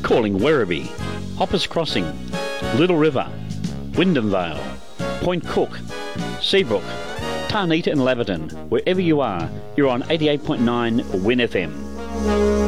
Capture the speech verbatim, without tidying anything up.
calling Werribee, Hoppers Crossing, Little River, Wyndham Vale, Point Cook, Seabrook, Tarneeta and Laverton. Wherever you are, you're on eighty-eight point nine Win F M.